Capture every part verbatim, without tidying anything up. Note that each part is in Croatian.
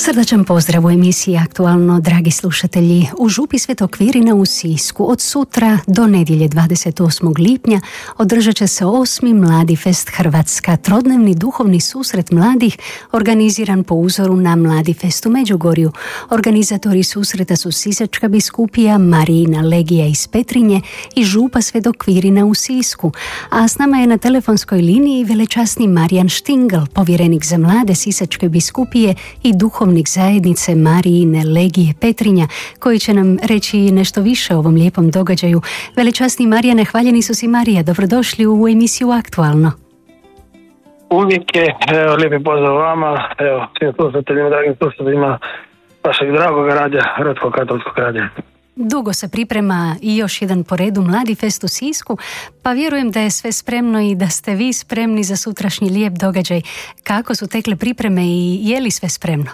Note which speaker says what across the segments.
Speaker 1: Srdačan pozdrav u emisiji Aktualno, dragi slušatelji. U župi Svetog Kvirina u Sisku od sutra do nedjelje dvadeset osmog lipnja održat će se osmi Mladi fest Hrvatska, trodnevni duhovni susret mladih organiziran po uzoru na Mladi fest u Međugorju. Organizatori susreta su Sisačka biskupija, Marijina legija iz Petrinje i župa Svetog Kvirina u Sisku. A s nama je na telefonskoj liniji velečasni Marijan Štingl, povjerenik za mlade Sisačke biskupije i duhovni zajednice Marijine legije Petrinja, koji će nam reći nešto više o ovom lijepom događaju. Velečasni Marijane, hvaljeni su si Marija, dobrodošli u emisiju Aktualno.
Speaker 2: Uvijek je, evo, lijepi pozdrav vama, evo, svim slušateljima, dragim slušateljima vašeg dragog radija, Hrvatskog katoličkog radija.
Speaker 1: Dugo se priprema i još jedan po redu Mladi fest u Sisku, pa vjerujem da je sve spremno i da ste vi spremni za sutrašnji lijep događaj. Kako su tekle pripreme i je li sve spremno?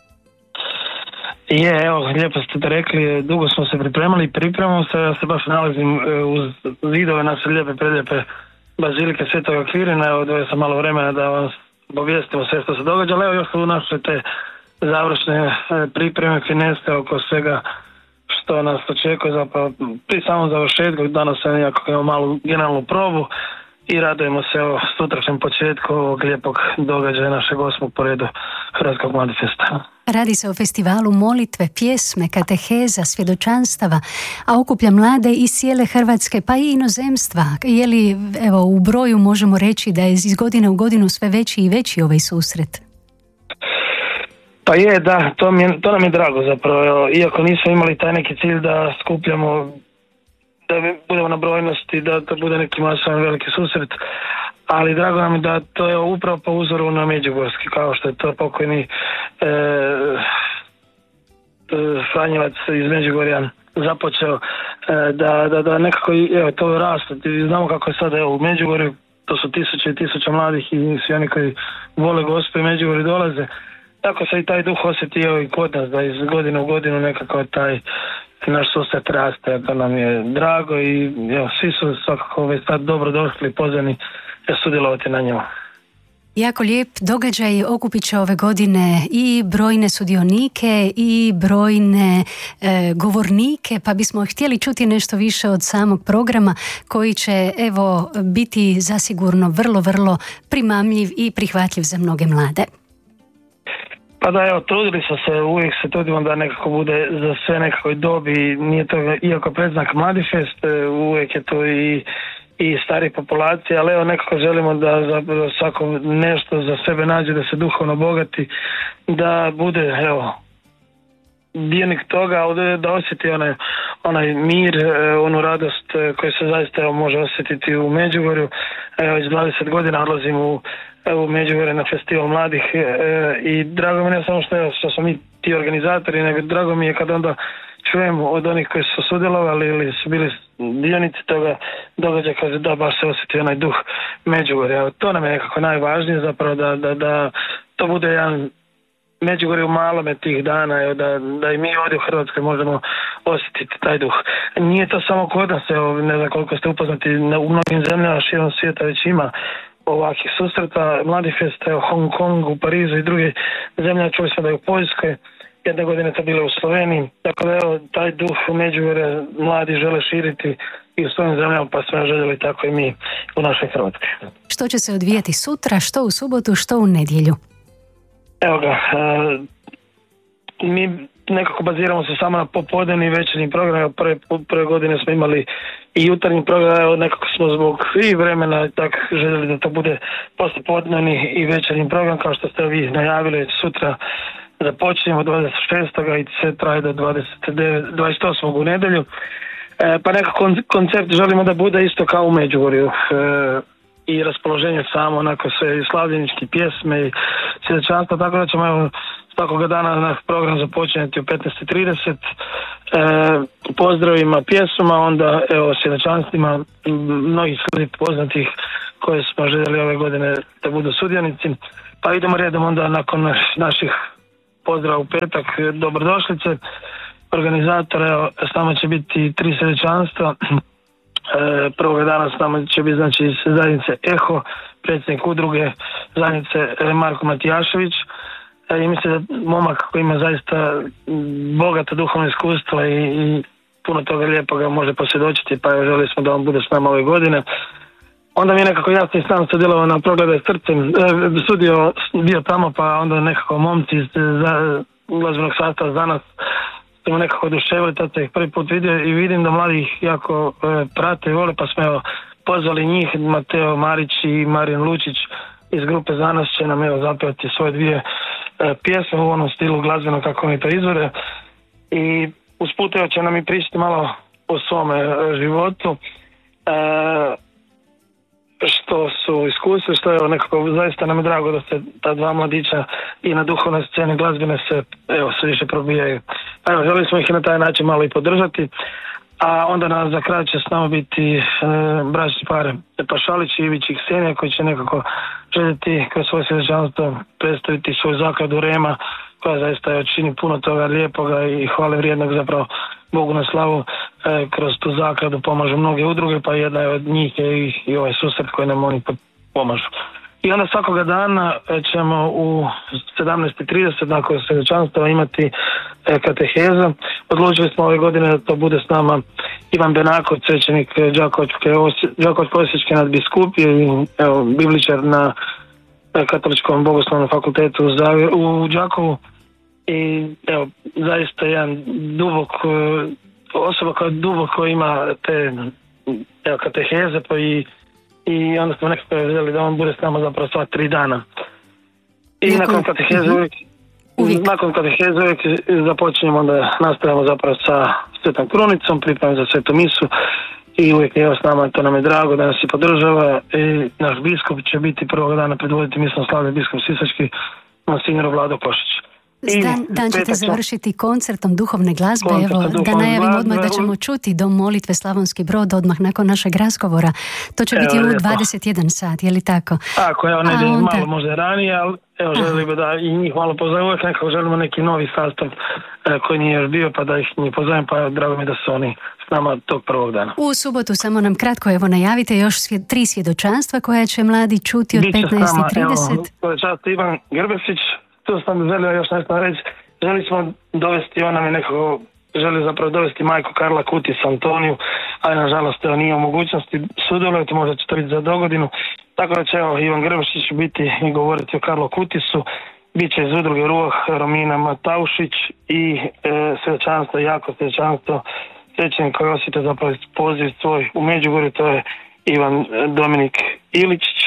Speaker 2: Je, evo, lijepo ste to rekli, dugo smo se pripremali i pripremamo se, ja se baš nalazim uz zidove naše lijepe, prelijepe bazilike Svetoga Kvirina, evo, odvojio sam malo vremena da vam obavijestimo sve što se događa, ali evo još su naše te završne pripreme, fineste oko svega što nas očekuje, zapravo pri samom završetku. Danas sam nekako imao malu generalnu probu i radujemo se o sutrašnjem početku ovog lijepog događaja našeg osmog po redu Hrvatskog Mladi festa.
Speaker 1: Radi se o festivalu molitve, pjesme, kateheza, svjedočanstava, a okuplja mlade iz cijele Hrvatske pa i inozemstva. Je li, evo, u broju možemo reći da je iz godine u godinu sve veći i veći ovaj susret?
Speaker 2: Pa je, da, to, mi je, to nam je drago zapravo, iako nismo imali taj neki cilj da skupljamo, da budemo na brojnosti, da to bude neki masovan veliki susret, ali drago nam je da to je upravo po uzoru na Međugorski, kao što je to pokojni e, Franjevac iz Međugorja započeo, e, da, da, da nekako evo, to raste. Znamo kako je sada, evo, u Međugorju, to su tisuće i tisuće mladih i svi oni koji vole Gospu i Međugorju dolaze. Tako se i taj duh osjetio i kod nas, da iz godine u godinu nekako taj naš susret raste, to nam je drago i evo, svi su svakako već sad dobro došli i pozvani sudjelovati na njemu.
Speaker 1: Jako lijep događaj okupit će ove godine i brojne sudionike i brojne e, govornike, pa bismo htjeli čuti nešto više od samog programa koji će, evo, biti zasigurno vrlo, vrlo primamljiv i prihvatljiv za mnoge mlade.
Speaker 2: Pa da, evo, trudili smo se, uvijek se trudimo da nekako bude za sve nekakoj dobi, nije to iako predznak Mladi fest, uvijek je to i, i stari populacije, ali evo nekako želimo da zapravo svako nešto za sebe nađe, da se duhovno bogati, da bude, evo, dionik toga, da osjeti onaj, onaj mir, onu radost koju se zaista, evo, može osjetiti u Međugorju. Evo, već dvadeset godina odlazim u u Međugorje na festival mladih e, i drago mi ne samo što, što smo mi ti organizatori, nego drago mi je kad onda čujem od onih koji su sudjelovali ili su bili dionici toga događaja, kaže da baš se osjeti onaj duh Međugorja. To nam je nekako najvažnije zapravo, da, da, da to bude jedan Međugorje u malome tih dana, evo, da, da i mi ovdje u Hrvatskoj možemo osjetiti taj duh. Nije to samo kod nas, evo, ne znam koliko ste upoznati, u mnogim zemljama širom svijeta već ima ovakvih susreta, Mladi fest, evo, Hong Kong, u Parizu i druge zemlje, čuli smo da je u Poljskoj, jedne godine to bilo u Sloveniji, tako da, evo, taj duh u Međugorje mladi žele širiti i u svojim zemljama, pa smo željeli tako i mi u našoj Hrvatskoj.
Speaker 1: Što će se odvijati sutra, što u subotu, što u nedjelju? Evo
Speaker 2: ga, uh, mi nekako baziramo se samo na popodnevni i večernji program. Prve, prve godine smo imali i jutarnji program, nekako smo zbog i vremena tako željeli da to bude poslijepodnevni i večernji program, kao što ste vi najavili. Sutra započinjemo dvadeset šestog i sve traje do dvadeset osmog u nedjelju. E, pa nekako koncept želimo da bude isto kao u Međugorju. E, i raspoloženje samo, onako sve slavljenički pjesme i svjedočanstva, tako da ćemo, evo, svakoga dana naš program započinjati u petnaest i trideset e, pozdravima, pjesama, onda, evo, svjedočanstvima mnogih ljudi poznatih koje smo željeli ove godine da budu sudionici. Pa idemo redom onda nakon naših pozdrava u petak, dobrodošlice organizatora, evo, s nama će biti tri svjedočanstva. E, prvoga dana s nama će biti, znači, iz zajednice Eho, predsjednik udruge zajednice Marko Matijašević. i mislim da momak koji ima zaista bogato duhovno iskustvo i, i puno toga lijepoga može posvjedočiti, pa želi smo da on bude s nama ove godine. Onda mi je nekako jasno i sam sudjelovao na Progledaj srcem, sudio bio tamo, pa onda nekako momci iz glazbenog sastava za nas su me nekako oduševili, tad se ih prvi put vidio i vidim da mladi ih jako e, prate i vole, pa smo evo pozvali njih, Mateo Marić i Marijan Lučić iz grupe Za nas će nam evo zapevati svoje dvije e, pjesme u onom stilu glazbeno kako oni to izvore i usput evo će nam i pričati malo o svome e, životu. E, što su iskusili, što je nekako zaista nam je drago da se ta dva mladića i na duhovnoj sceni glazbene se evo sve više probijaju. Pa evo, želi smo ih i na taj način malo i podržati, a onda nas za kraj će s nama biti e, bračni par Pašalić i Ivić i Ksenija koji će nekako željeti kroz svoje svjedočanstvo predstaviti svoju zakladu Rema koja zaista je čini puno toga lijepoga i hvale vrijednog zapravo Bogu na slavu. E, kroz tu zakladu pomažu mnoge udruge, pa jedna je od njih je i, i ovaj susret koji nam oni pomažu. I onda svakoga dana ćemo u sedamnaest i trideset nakon svjedočanstva imati e, kateheza. Odlučili smo ove godine da to bude s nama Ivan Benako, svećenik Đakovačko-osječke nadbiskupije i evo, bibličar na e, Katoličkom bogoslovnom fakultetu u, Zavi, u Đakovu. I evo, zaista jedan dubok, osoba koja duboko ima te evo, kateheze pa i, i onda smo nekako vzeli da on bude s nama zapravo sva tri dana. I nakon, nakon kateheze uvijek, uvijek. nakon kateheze uvijek započinjemo onda nastavljamo zapravo sa Svetom Krunicom, pripremom za Svetu misu i uvijek evo s nama, to nam je drago da nas i podržava i naš biskup će biti prvog dana predvoditi misnom slavlje biskup Sisački Monsignor Vlado Košić.
Speaker 1: Dan, dan ćete završiti koncertom duhovne glazbe. Evo, da najavim odmah da ćemo čuti Dom molitve Slavonski Brod odmah nakon našeg razgovora. To će evo, biti u dvadeset jedan sat, je li tako?
Speaker 2: Tako, evo, ne onda... malo možda ranije, ali evo, želimo da i njih malo pozovemo. Uvijek nekako želimo neki novi sastav eh, koji nije još bio, pa da ih njih pozovem, pa drago mi da su oni s nama tog prvog dana.
Speaker 1: U subotu samo nam kratko evo najavite još svje, tri svjedočanstva koja će mladi čuti od petnaest i trideset.
Speaker 2: Evo, čast Ivan Grbesić. Tu sam želio još nešto reći, želi smo dovesti, ona mi nekako želi zapravo dovesti majku Karla Kutis Antoniju, ali nažalost evo nije u mogućnosti sudjelovati, možda će to biti za dogodinu, tako da će evo Ivan Grbišić biti i govoriti o Karlu Kutisu, bit će iz udruge Ruah Romina Mataušić i e, svjedočanstvo, jako svjedočanstvo, svećenik koji osjeti zapravo poziv svoj u Međugorju, to je Ivan Dominik Iličić.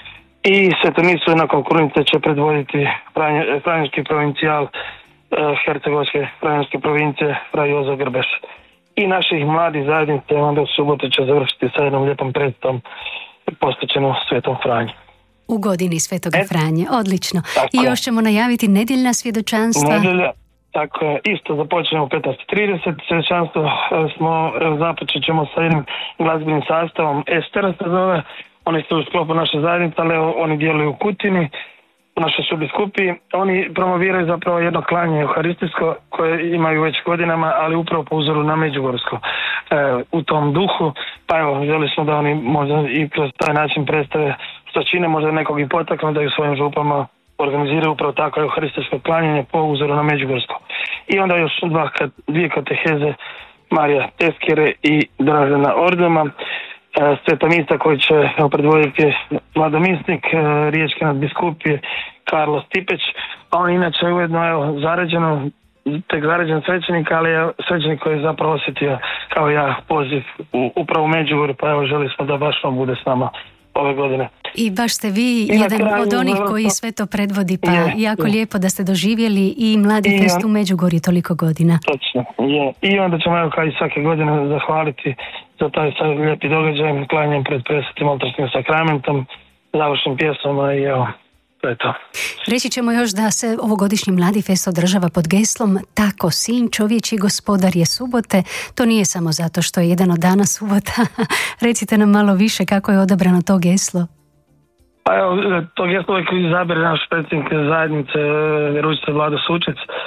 Speaker 2: I Svetu misu nakon Krunice će predvoditi franjiški provincijal eh, Hercegovačke franjiške provincije Fra Jozo Grbeš. I naših mladih zajednice onda u subotu će završiti sa jednom lijepom predstavom posvećenom Svetom Franji.
Speaker 1: U godini Svetoga e? Franje, odlično. Tako I još ćemo najaviti nedjeljna svjedočanstva.
Speaker 2: Nedjelja, tako je, isto započnemo u petnaest i trideset. Svjedočanstvo smo, započet ćemo sa jednim glazbenim sastavom Estera se zove. Oni su u sklopu naše zajednice, ali oni djeluju u Kutini, u našoj subbiskupiji. Oni promoviraju zapravo jedno klanje euharistijsko koje imaju već godinama, ali upravo po uzoru na Međugorsko e, u tom duhu. Pa evo, želi smo da oni možda i kroz taj način predstave što čine, možda nekog i potaknu da i u svojim župama organiziraju upravo tako euharistijsko klanjanje po uzoru na Međugorsko. I onda još dva, dvije kateheze Marija Teskere i Dražena Ordema. Sveta misa koji će predvoditi mladomisnik riječke nadbiskupije Karlo Stipeć, a on inače je ujedno evo, zaređeno, tek zaređen svećenik, ali je svećenik koji je zapravo osjetio kao ja poziv u, upravo u Međugorju, pa evo želi smo da baš on bude s nama ove godine.
Speaker 1: I baš ste vi I jedan kraju, od onih koji sve to predvodi, pa je, jako je. Lijepo da ste doživjeli i Mladi I fest on, u Međugorju toliko godina.
Speaker 2: Točno, je. I onda ćemo evo kao i svake godine zahvaliti za taj sad lijepi događaj, klanjem pred presvetim oltarskim sakramentom, završnim pjesama i evo, to je to.
Speaker 1: Reći ćemo još da se ovogodišnji Mladi fest održava pod geslom Tako sin čovječji gospodar je subote. To nije samo zato što je jedan od dana subota. Recite nam malo više kako je odabrano to geslo.
Speaker 2: Pa evo, to geslo uvijek izabere naš predsjednik zajednice, vjeroučitelj Vlado Sučec.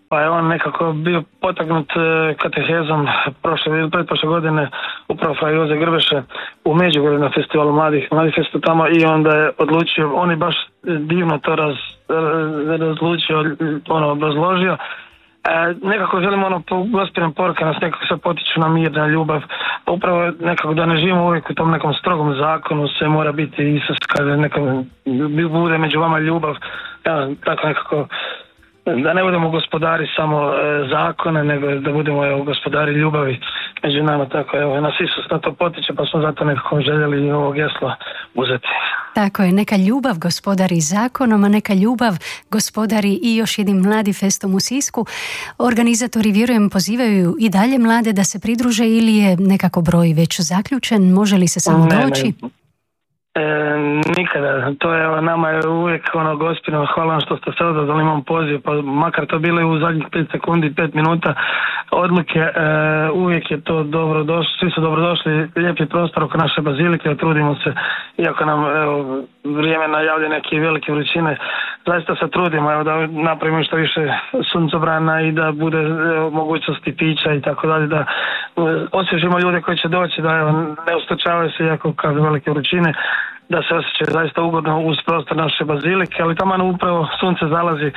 Speaker 2: pa je on nekako bio potaknut katehezom prošle, pretprošle godine upravo fra Joze Grbeše u Međugorju na festivalu mladih, mladih festu tamo, i onda je odlučio, on je baš divno to raz, razlučio, ono, obrazložio. E, nekako želimo ono, gospirem poruke nas nekako se potiču na mir, na ljubav, upravo nekako da ne živimo uvijek u tom nekom strogom zakonu, sve mora biti Isus, kada nekako bude među vama ljubav, ja, tako nekako, da ne budemo gospodari samo e, zakone, nego da budemo evo, gospodari ljubavi među nama, tako evo, nas Isus na to potiče, pa smo zato nekako željeli ovog gesla uzeti.
Speaker 1: Tako je, neka ljubav gospodari zakonom, a neka ljubav gospodari i još jednim mladi festom u Sisku. Organizatori, vjerujem, pozivaju i dalje mlade da se pridruže ili je nekako broj već zaključen, može li se samo
Speaker 2: ne,
Speaker 1: doći?
Speaker 2: Ne. E, nikada, to je evo, nama je uvijek ono gospino, hvala vam što ste se odazvali, imam poziv, pa makar to bile u zadnjih pet sekundi, pet minuta odluke, e, uvijek je to dobro došli, svi su dobro došli, lijepi prostor oko naše bazilike, trudimo se, iako nam evo, vrijeme najavlja neke velike vrućine, zaista se trudimo evo, da napravimo što više suncobrana i da bude evo, mogućnosti pića i tako dalje, da osvježimo ljude koji će doći, da evo, ne ustočavaju se iako kažu velike vrućine, da se osjećaju zaista ugodno uz prostor naše bazilike, ali tamo upravo sunce zalazi e,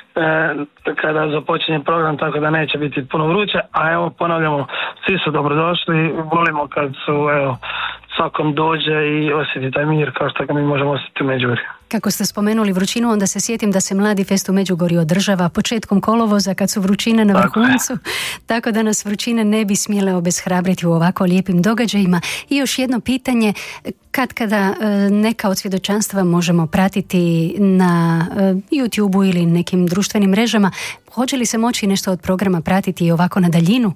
Speaker 2: kada započinje program, tako da neće biti puno vruće, a evo ponavljamo, svi su dobrodošli, volimo kad su evo, svakom dođe i osjeti taj mir kao što ga mi možemo osjetiti u Međugorju.
Speaker 1: Kako ste spomenuli vrućinu, onda se sjetim da se Mladi fest u Međugorju održava početkom kolovoza kad su vrućine na vrhuncu, tako da nas vrućine ne bi smjele obeshrabriti u ovako lijepim događajima. I još jedno pitanje, kad kada neka od svjedočanstva možemo pratiti na YouTubeu ili nekim društvenim mrežama, hoće li se moći nešto od programa pratiti i ovako na daljinu?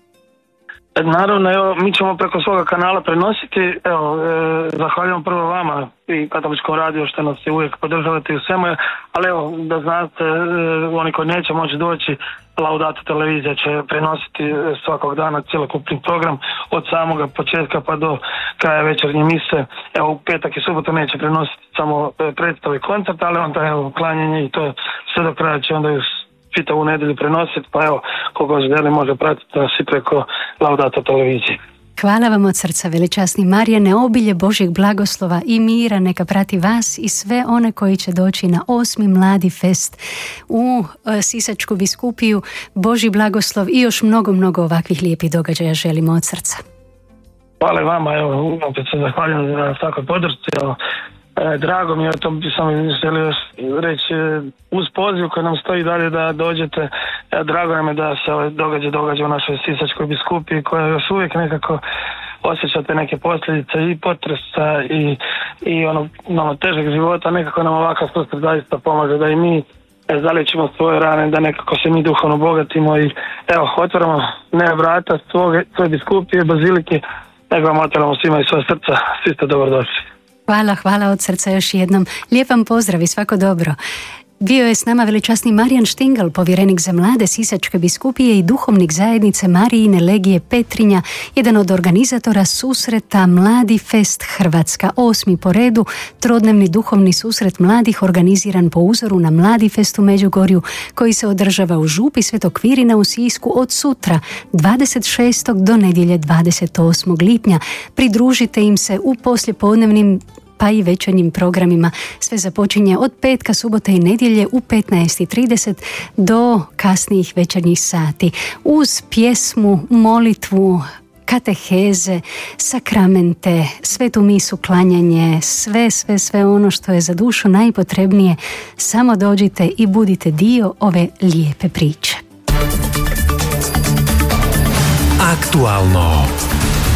Speaker 2: Naravno, evo, mi ćemo preko svoga kanala prenositi, evo, e, zahvaljujem prvo vama i Katoličkom radiju što nas je uvijek podržavate u svemu, ali evo, da znate, e, oni koji neće moći doći, Laudato televizija će prenositi svakog dana cjelokupni program od samoga početka pa do kraja večernje mise. Evo, u petak i subotu neće prenositi samo predstave i koncert, ali onda evo, klanjanje i to sve do kraja će onda čitavu nedjelju prenositi, pa evo, koga želi može pratiti nas i preko Laudato televizije.
Speaker 1: Hvala vam od srca, veličasni Marijane, obilje Božjeg blagoslova i mira neka prati vas i sve one koji će doći na osmi Mladi fest u Sisačku biskupiju. Božji blagoslov i još mnogo, mnogo ovakvih lijepih događaja želimo od srca.
Speaker 2: Hvala i vama, evo, opet se zahvaljujem na takvoj podršci, evo. E, drago mi je, to bi sam želio reći, uz poziv koji nam stoji dalje da dođete, e, drago nam je da se ovaj događaj događa u našoj Sisačkoj biskupiji koja još uvijek nekako osjećate neke posljedice i potresa i, i ono, ono težeg života, nekako nam ovakav susret zaista pomaže da i mi e, zaličimo svoje rane, da nekako se mi duhovno bogatimo i evo, otvaramo ne vrata svoje, svoje biskupije, bazilike, nego vam otvaramo svima i svoje srca, svi ste dobrodošli.
Speaker 1: Hvala, hvala od srca još jednom. Lijep vam pozdrav i svako dobro. Bio je s nama veličasni Marijan Štingal, povjerenik za mlade Sisačke biskupije i duhovnik zajednice Marijine Legije Petrinja, jedan od organizatora susreta Mladi fest Hrvatska, osmi po redu, trodnevni duhovni susret mladih organiziran po uzoru na Mladi fest u Međugorju, koji se održava u župi Svetog Kvirina u Sisku od sutra dvadeset šestog do nedjelje dvadeset osmog lipnja. Pridružite im se u poslijepodnevnim pa i večernjim programima. Sve započinje od petka, subote i nedjelje u petnaest i trideset do kasnijih večernjih sati. Uz pjesmu, molitvu, kateheze, sakramente, svetu misu, klanjanje, sve, sve, sve ono što je za dušu najpotrebnije. Samo dođite i budite dio ove lijepe priče.
Speaker 3: Aktualno.